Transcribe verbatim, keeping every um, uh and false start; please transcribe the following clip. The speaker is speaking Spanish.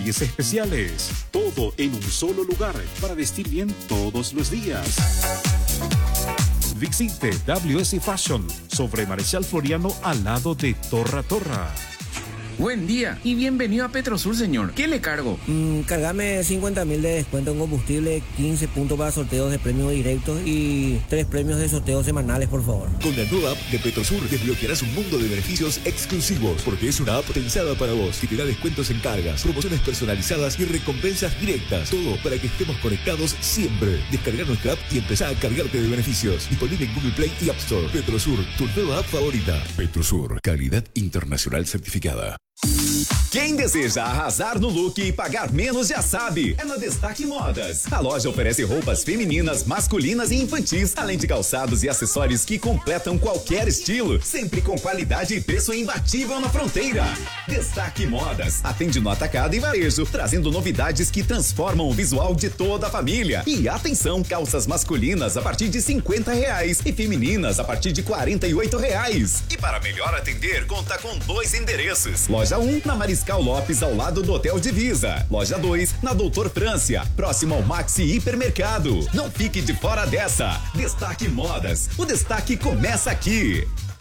detalles especiales. Todo en un solo lugar para vestir bien todos los días. Visite W S Fashion sobre Marechal Floriano al lado de Torra Torra. Buen día y bienvenido a Petrosur, señor. ¿Qué le cargo? Mm, cargame cincuenta mil de descuento en combustible, quince puntos para sorteos de premios directos y tres premios de sorteos semanales, por favor. Con la nueva app de Petrosur desbloquearás un mundo de beneficios exclusivos, porque es una app pensada para vos, que te da descuentos en cargas, promociones personalizadas y recompensas directas. Todo para que estemos conectados siempre. Descarga nuestra app y empezá a cargarte de beneficios. Disponible en Google Play y App Store. Petrosur, tu nueva app favorita. Petrosur, calidad internacional certificada. Quem deseja arrasar no look e pagar menos já sabe, é na Destaque Modas. A loja oferece roupas femininas, masculinas e infantis, além de calçados e acessórios que completam qualquer estilo, sempre com qualidade e preço imbatível na fronteira. Destaque Modas atende no atacado e varejo, trazendo novidades que transformam o visual de toda a família. E atenção, calças masculinas a partir de cinquenta reais e femininas a partir de quarenta e oito reais. E para melhor atender, conta com dois endereços. Loja um, na Mariscal Lopes, ao lado do Hotel Divisa. Loja dois, na Doutor Frância, próximo ao Maxi Hipermercado. Não fique de fora dessa. Destaque Modas. O destaque começa aqui.